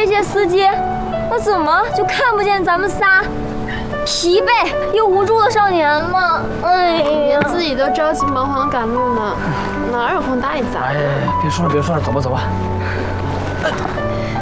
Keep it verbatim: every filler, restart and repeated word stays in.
这些司机，那怎么就看不见咱们仨疲惫又无助的少年吗？哎呀， 自己都着急忙慌赶路呢，哪有空搭理咱？ 哎，别说了别说了，走吧走吧。